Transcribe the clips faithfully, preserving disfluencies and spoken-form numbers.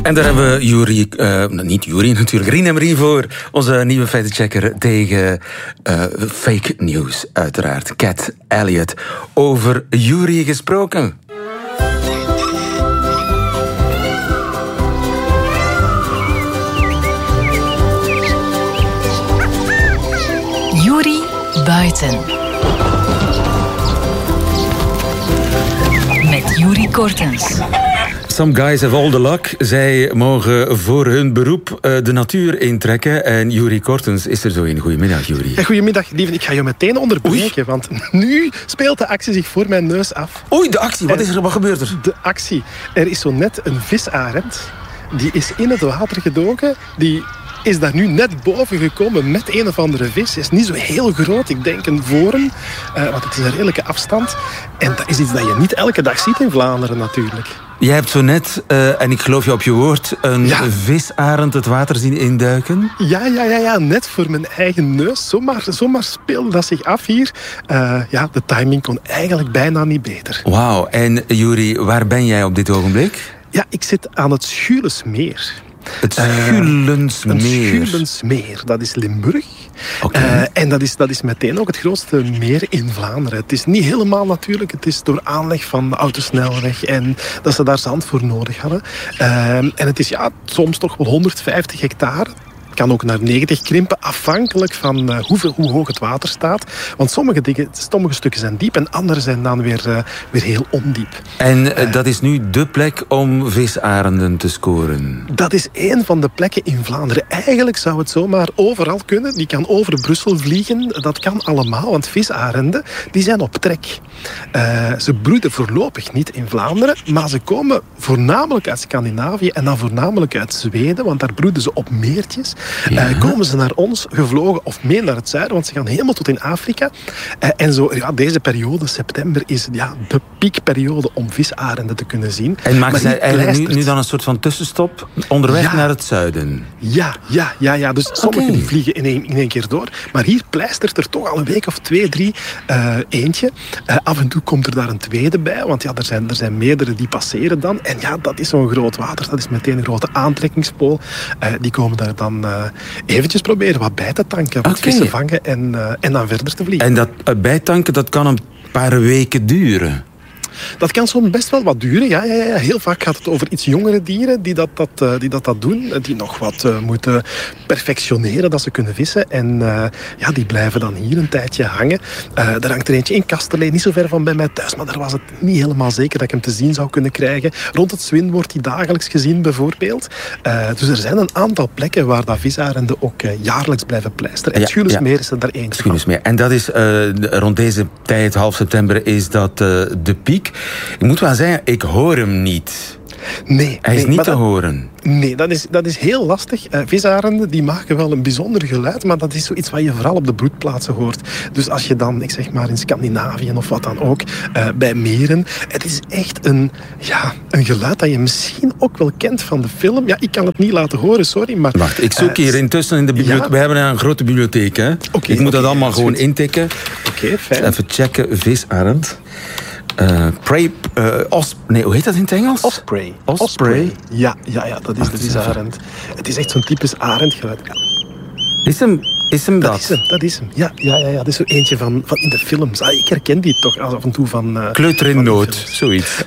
En daar hebben we Jury, uh, niet Jury natuurlijk, Rien en Marie voor. Onze nieuwe feitenchecker tegen uh, fake news, uiteraard. Cat Elliot. Over Jury gesproken. Jury buiten. Met Jury Kortens. Some guys have all the luck. Zij mogen voor hun beroep uh, de natuur intrekken. En Jury Kortens is er zo in. Goedemiddag, Jury. Ja, goedemiddag, lieven. Ik ga je meteen onderbreken, Oei. want nu speelt de actie zich voor mijn neus af. Oei, de actie. Wat is er? Wat gebeurt er? De actie. Er is zo net een visarend. Die is in het water gedoken. Die is daar nu net boven gekomen met een of andere vis. Is niet zo heel groot, ik denk een vorm. Uh, want het is een redelijke afstand. En dat is iets dat je niet elke dag ziet in Vlaanderen natuurlijk. Jij hebt zo net, uh, en ik geloof je op je woord, een ja. visarend het water zien induiken. Ja, ja, ja, ja, net voor mijn eigen neus. Zomaar, zomaar speelde dat zich af hier. Uh, ja, de timing kon eigenlijk bijna niet beter. Wauw. En Jury, waar ben jij op dit ogenblik? Ja, ik zit aan het Schulensmeer. Het Schulensmeer. Uh, het Schulensmeer, dat is Limburg. Okay. Uh, en dat is, dat is meteen ook het grootste meer in Vlaanderen. Het is niet helemaal natuurlijk. Het is door aanleg van de autosnelweg en dat ze daar zand voor nodig hadden. Uh, en het is ja, soms toch wel honderdvijftig hectare. Kan ook naar negentig krimpen, afhankelijk van uh, hoeveel, hoe hoog het water staat. Want sommige, dingen, sommige stukken zijn diep en andere zijn dan weer, uh, weer heel ondiep. En uh, dat is nu dé plek om visarenden te scoren? Dat is één van de plekken in Vlaanderen. Eigenlijk zou het zomaar overal kunnen. Die kan over Brussel vliegen. Dat kan allemaal, want visarenden die zijn op trek. Uh, ze broeden voorlopig niet in Vlaanderen, maar ze komen voornamelijk uit Scandinavië en dan voornamelijk uit Zweden, want daar broeden ze op meertjes. Ja. Uh, komen ze naar ons gevlogen of mee naar het zuiden, want ze gaan helemaal tot in Afrika. Uh, en zo, ja, deze periode, september, is ja, de piekperiode om visarenden te kunnen zien. En maken zij eigenlijk nu, nu dan een soort van tussenstop onderweg ja. naar het zuiden? Ja, ja, ja, ja. Dus sommigen okay. vliegen in één, in één keer door. Maar hier pleistert er toch al een week of twee, drie uh, eentje. Uh, af en toe komt er daar een tweede bij, want ja, er zijn, er zijn meerdere die passeren dan. En ja, dat is zo'n groot water. Dat is meteen een grote aantrekkingspool. Uh, die komen daar dan uh, eventjes proberen wat bij te tanken, wat okay. vissen vangen en, uh, en dan verder te vliegen. En dat uh, bijtanken, dat kan een paar weken duren? Dat kan soms best wel wat duren. Ja, ja, ja. Heel vaak gaat het over iets jongere dieren die dat, dat, uh, die, dat, dat doen. Die nog wat uh, moeten perfectioneren dat ze kunnen vissen. En uh, ja, die blijven dan hier een tijdje hangen. Uh, er hangt er eentje in Kasterlee, niet zo ver van bij mij thuis. Maar daar was het niet helemaal zeker dat ik hem te zien zou kunnen krijgen. Rond het Zwin wordt hij dagelijks gezien bijvoorbeeld. Uh, dus er zijn een aantal plekken waar dat visarenden ook uh, jaarlijks blijven pleisteren. En ja, Schulensmeer ja. is er daar eentje Schulensmeer. En dat is uh, rond deze tijd, half september, is dat uh, de piek. Ik moet wel zeggen, ik hoor hem niet. Nee. Hij is nee, niet te dat, horen. Nee, dat is, dat is heel lastig. Uh, visarenden die maken wel een bijzonder geluid, maar dat is zoiets wat je vooral op de broedplaatsen hoort. Dus als je dan, ik zeg maar in Scandinavië of wat dan ook, uh, bij meren, het is echt een, ja, een geluid dat je misschien ook wel kent van de film. Ja, ik kan het niet laten horen, sorry, maar... Wacht, ik zoek hier uh, intussen in de bibliotheek. Ja. We hebben een grote bibliotheek, hè? Okay, ik moet okay, dat allemaal gewoon goed. intikken. Oké, okay, fijn. Even checken, visarend. Uh, prey, uh, os, nee, hoe heet dat in het Engels? Osprey. Osprey. Osprey. Ja, ja, ja, dat is Ach, de visarend. Het is echt zo'n typisch arendgeluid. Ja. Is hem, is hem dat? Dat is hem, dat is hem. Ja, ja, ja, ja. Dat is zo eentje van, van in de films. Ah, ik herken die toch af en toe van... Uh, Kleuter in nood, zoiets.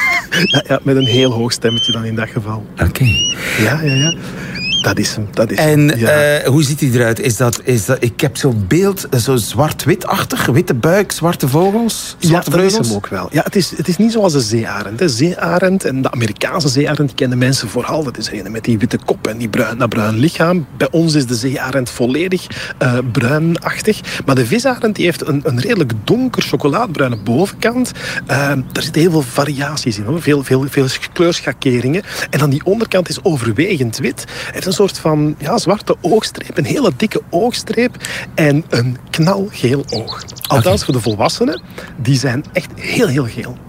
ja, ja, met een heel hoog stemmetje dan in dat geval. Oké. Okay. Ja, ja, ja. Dat is hem, dat is en hem. Ja. Uh, hoe ziet hij eruit? Is dat, is dat, ik heb zo'n beeld, zo zwart-witachtig, witte buik, zwarte vogels, zwarte ja, vleugels. Dat is hem ook wel. Ja, het is, het is niet zoals de zeearend. De zeearend en de Amerikaanse zeearend, die kennen mensen vooral. Dat is een met die witte kop en die bruin, dat bruin lichaam. Bij ons is de zeearend volledig uh, bruinachtig. Maar de visarend die heeft een, een redelijk donker chocolaadbruine bovenkant. Uh, daar zitten heel veel variaties in, hoor. Veel, veel, veel kleurschakeringen. En dan die onderkant is overwegend wit. Hij heeft een soort van ja, zwarte oogstreep, een hele dikke oogstreep en een knalgeel oog. Althans, okay. voor de volwassenen, die zijn echt heel, heel geel.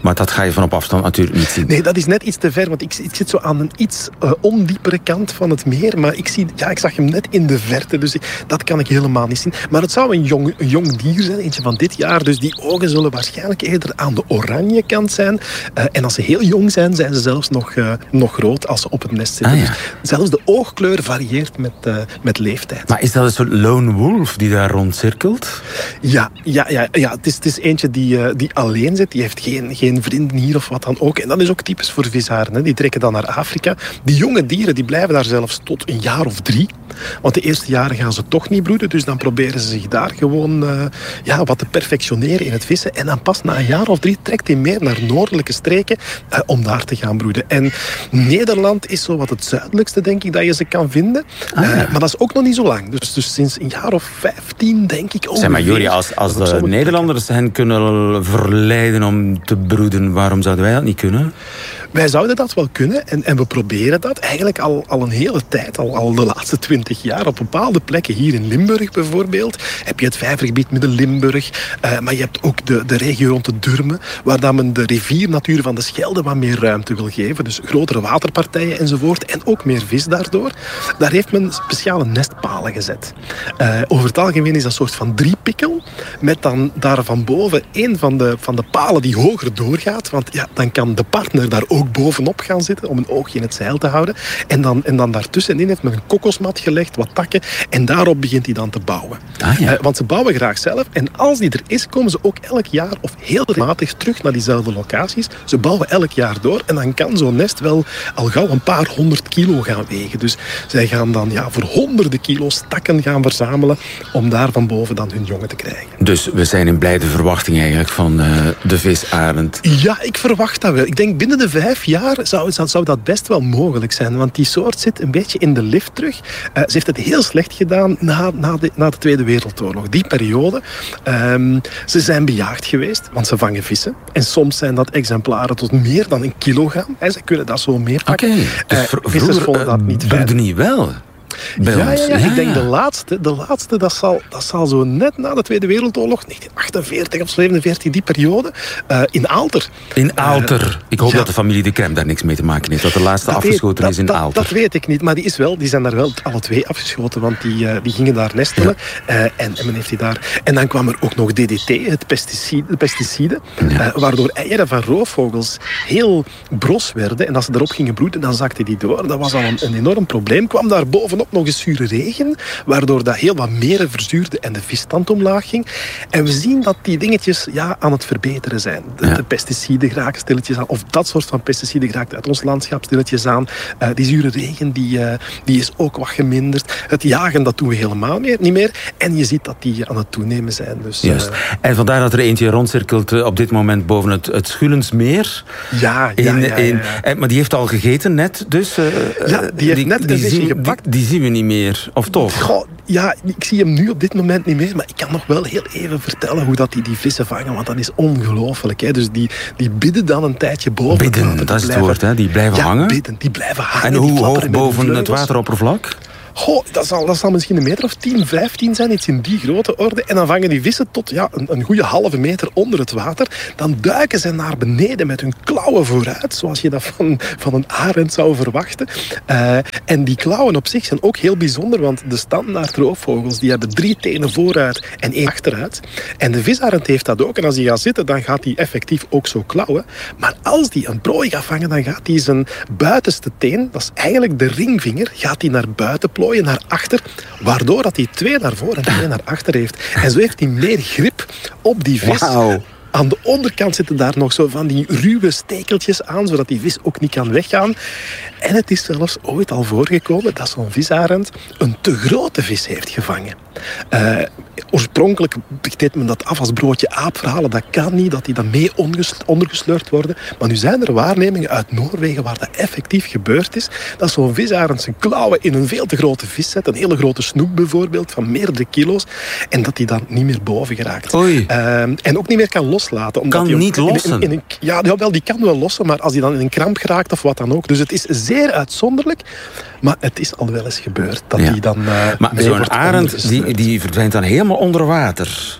Maar dat ga je van op afstand natuurlijk niet zien. Nee, dat is net iets te ver, want ik, ik zit zo aan een iets uh, ondiepere kant van het meer, maar ik, zie, ja, ik zag hem net in de verte, dus ik, dat kan ik helemaal niet zien. Maar het zou een jong, een jong dier zijn, eentje van dit jaar, dus die ogen zullen waarschijnlijk eerder aan de oranje kant zijn. Uh, en als ze heel jong zijn, zijn ze zelfs nog, uh, nog rood als ze op het nest zitten. Ah, ja. Dus zelfs de oogkleur varieert met, uh, met leeftijd. Maar is dat een soort lone wolf die daar rondcirkelt? Ja, ja, ja, ja. Het, is, het is eentje die, uh, die alleen zit. Die heeft geen, geen vrienden hier of wat dan ook. En dat is ook typisch voor visharen. Hè. Die trekken dan naar Afrika. Die jonge dieren die blijven daar zelfs tot een jaar of drie. Want de eerste jaren gaan ze toch niet broeden. Dus dan proberen ze zich daar gewoon uh, ja, wat te perfectioneren in het vissen. En dan pas na een jaar of drie trekt hij meer naar noordelijke streken uh, om daar te gaan broeden. En Nederland is zo wat het zuidelijkste, denk ik, dat je ze kan vinden. Ah, ja. uh, maar dat is ook nog niet zo lang. Dus, dus sinds een jaar of vijftien, denk ik. Zeg maar, Juri, als, als de Nederlanders hen kunnen verleiden om te broeden, waarom zouden wij dat niet kunnen? Wij zouden dat wel kunnen en, en we proberen dat eigenlijk al, al een hele tijd, al, al de laatste twintig jaar. Op bepaalde plekken, hier in Limburg bijvoorbeeld, heb je het vijvergebied Midden-Limburg, uh, maar je hebt ook de, de regio rond de Durme, waar dan men de riviernatuur van de Schelde wat meer ruimte wil geven. Dus grotere waterpartijen enzovoort en ook meer vis daardoor. Daar heeft men speciale nestpalen gezet. Uh, over het algemeen is dat een soort van driepikkel, met dan daar van boven een van de, van de palen die hoger doorgaat, want ja, dan kan de partner daar ook bovenop gaan zitten om een oogje in het zeil te houden. En dan, en dan daartussenin heeft men een kokosmat gelegd, wat takken, en daarop begint hij dan te bouwen. Ah, ja. uh, want ze bouwen graag zelf, en als die er is, komen ze ook elk jaar of heel regelmatig terug naar diezelfde locaties. Ze bouwen elk jaar door, en dan kan zo'n nest wel al gauw een paar honderd kilo gaan wegen. Dus zij gaan dan ja, voor honderden kilo's takken gaan verzamelen om daar van boven dan hun jongen te krijgen. Dus we zijn in blijde verwachting eigenlijk van uh, de visarend. Ja, ik verwacht dat wel. Ik denk binnen de vijf jaar zou, zou dat best wel mogelijk zijn. Want die soort zit een beetje in de lift terug. Uh, ze heeft het heel slecht gedaan na, na, de, na de Tweede Wereldoorlog. Die periode. Um, ze zijn bejaagd geweest, want ze vangen vissen. En soms zijn dat exemplaren tot meer dan een kilogram. En ze kunnen dat zo meepakken. Oké, okay. dus uh, vissers vonden dat niet fijn. Broeden niet wel. Ja, ja, ja, ik denk de laatste, de laatste dat, zal, dat zal zo net na de Tweede Wereldoorlog, negentien achtenveertig of zevenenveertig, die periode, uh, in Aalter. In Aalter. Uh, ik hoop ja. dat de familie De Crème daar niks mee te maken heeft. Dat de laatste dat afgeschoten weet, is in dat, Aalter. Dat weet ik niet, maar die, is wel, die zijn daar wel alle twee afgeschoten, want die, uh, die gingen daar nestelen. Ja. Uh, en, en men heeft die daar. En dan kwam er ook nog D D T, het pesticide, de pesticide, ja. uh, waardoor eieren van roofvogels heel bros werden. En als ze erop gingen broeden, dan zakte die door. Dat was al een, een enorm probleem. Kwam daar bovenop nog eens zure regen, waardoor dat heel wat meren verzuurde en de visstand omlaag ging. En we zien dat die dingetjes ja, aan het verbeteren zijn. De, ja. de pesticiden geraken stilletjes aan, of dat soort van pesticiden geraakt uit ons landschap stilletjes aan. Uh, die zure regen die, uh, die is ook wat geminderd. Het jagen, dat doen we helemaal meer, niet meer. En je ziet dat die aan het toenemen zijn. Dus, Juist. Uh, en vandaar dat er eentje rondcirkelt uh, op dit moment boven het, het Schulensmeer. Ja, ja, in, ja, ja, in, ja. En, maar die heeft al gegeten net, dus... Uh, ja, die heeft die, net een die, visje zien, gepakt. Die, die zien we niet meer, of toch? Goh, ja, ik zie hem nu op dit moment niet meer, maar ik kan nog wel heel even vertellen hoe dat die, die vissen vangen, want dat is ongelooflijk. Hè. Dus die, die bidden dan een tijdje boven bidden, het water. Dat is het blijven, woord, hè? Die blijven ja, hangen? bidden, die blijven hangen. En hoe hoog boven het wateroppervlak? Goh, dat zal, dat zal misschien een meter of tien, vijftien zijn, iets in die grote orde. En dan vangen die vissen tot ja, een, een goede halve meter onder het water. Dan duiken ze naar beneden met hun klauwen vooruit, zoals je dat van, van een arend zou verwachten. Uh, en die klauwen op zich zijn ook heel bijzonder, want de standaard roofvogels die hebben drie tenen vooruit en één achteruit. En de visarend heeft dat ook. En als hij gaat zitten, dan gaat hij effectief ook zo klauwen. Maar als hij een prooi gaat vangen, dan gaat hij zijn buitenste teen, dat is eigenlijk de ringvinger, gaat hij naar buiten plooien, naar achter, waardoor dat hij twee naar voren en twee naar achter heeft. En zo heeft hij meer grip op die vis. Wow. Aan de onderkant zitten daar nog zo van die ruwe stekeltjes aan, zodat die vis ook niet kan weggaan. En het is zelfs ooit al voorgekomen dat zo'n visarend een te grote vis heeft gevangen. Uh, oorspronkelijk deed men dat af als broodje aapverhalen. Dat kan niet, dat die dan mee ondergesleurd worden. Maar nu zijn er waarnemingen uit Noorwegen waar dat effectief gebeurd is. Dat zo'n visarend zijn klauwen in een veel te grote vis zet. Een hele grote snoek bijvoorbeeld, van meerdere kilo's. En dat die dan niet meer boven geraakt. Oei. Uh, en ook niet meer kan loslaten. Omdat kan die niet in, lossen? In, in, in een, ja, jawel, die kan wel lossen, maar als die dan in een kramp geraakt of wat dan ook. Dus het is zeer uitzonderlijk. Maar het is al wel eens gebeurd dat ja. die dan uh, maar zo'n arend, die, die, die verdwijnt dan helemaal onder water.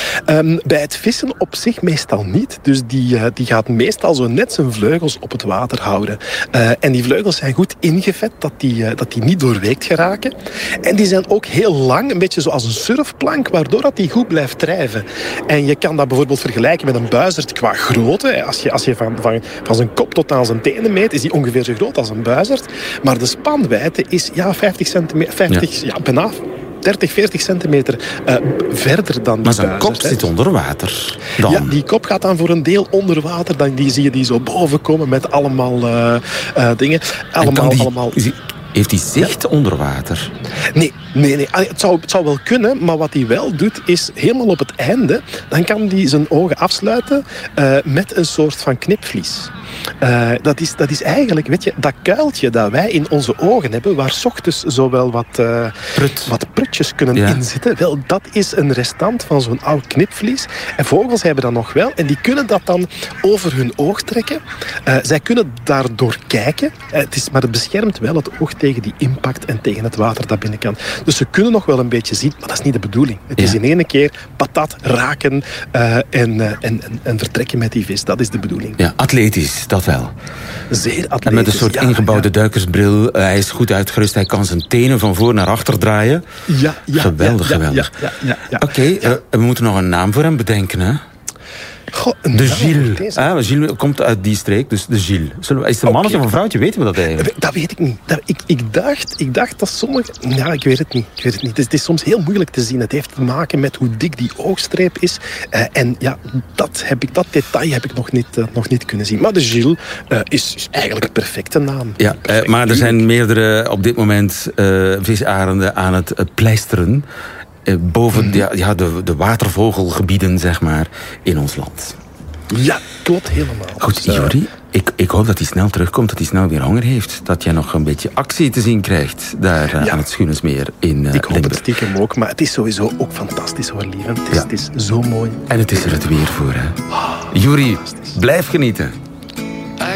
Um, bij het vissen op zich meestal niet. Dus die, uh, die gaat meestal zo net zijn vleugels op het water houden. Uh, en die vleugels zijn goed ingevet, dat die, uh, dat die niet doorweekt geraken. En die zijn ook heel lang, een beetje zoals een surfplank, waardoor dat die goed blijft drijven. En je kan dat bijvoorbeeld vergelijken met een buizerd qua grootte. Als je, als je van, van, van zijn kop tot aan zijn tenen meet, is die ongeveer zo groot als een buizerd. Maar de spanwijdte is ja, vijftig centimeter, vijftig, ja. Ja, bijna dertig, veertig centimeter uh, verder dan die Maar zijn buizerd, kop zit onder water. Dan. Ja, die kop gaat dan voor een deel onder water. Dan die zie je die zo boven komen met allemaal uh, uh, dingen. Allemaal, die, allemaal... Heeft hij zicht ja. onder water? Nee, nee, nee. Het zou, het zou wel kunnen, maar wat hij wel doet is helemaal op het einde, dan kan hij zijn ogen afsluiten uh, met een soort van knipvlies. Uh, dat, is, dat is eigenlijk, weet je, dat kuiltje dat wij in onze ogen hebben, waar 's ochtends zowel wat, uh, Prut. wat prutjes kunnen ja. inzitten, wel, dat is een restant van zo'n oud knipvlies. En vogels hebben dat nog wel, en die kunnen dat dan over hun oog trekken. Uh, zij kunnen daardoor kijken, uh, het is, maar het beschermt wel het oog tegen die impact en tegen het water dat binnen kan. Dus ze kunnen nog wel een beetje zien, maar dat is niet de bedoeling. Het ja. is in één keer patat raken uh, en, uh, en, en, en vertrekken met die vis. Dat is de bedoeling. Ja, atletisch, dat wel. Zeer atletisch. En met een soort ja, ingebouwde ja. duikersbril. Uh, hij is goed uitgerust. Hij kan zijn tenen van voor naar achter draaien. Ja, ja, geweldig, ja, ja, geweldig. Ja, ja, ja, ja. Oké, okay, ja. uh, we moeten nog een naam voor hem bedenken, hè? Goh, de Gilles. Ah, Gilles komt uit die streek, dus de Gilles. Zullen we, is het een mannetje okay. of een vrouwtje? Weten we dat eigenlijk? Dat weet ik niet. Dat, ik, ik, dacht, ik dacht dat sommige... Ja, ik weet het niet. Ik weet het niet. Het is, het is soms heel moeilijk te zien. Het heeft te maken met hoe dik die oogstreep is. Uh, en ja, dat, heb ik, dat detail heb ik nog niet, uh, nog niet kunnen zien. Maar de Gilles uh, is, is eigenlijk een perfecte naam. Ja, uh, maar er zijn meerdere op dit moment uh, visarenden aan het uh, pleisteren. Uh, boven mm. ja, ja, de, de watervogelgebieden, zeg maar, in ons land. Ja, klopt helemaal. Goed, Juri, ik, ik hoop dat hij snel terugkomt, dat hij snel weer honger heeft. Dat jij nog een beetje actie te zien krijgt daar uh, ja. aan het Schunesmeer in uh, Ik hoop Limburg. het stiekem ook, maar het is sowieso ook fantastisch hoor, lieve. Het is, ja. het is zo mooi. En het is er het weer voor, hè. Juri, blijf genieten.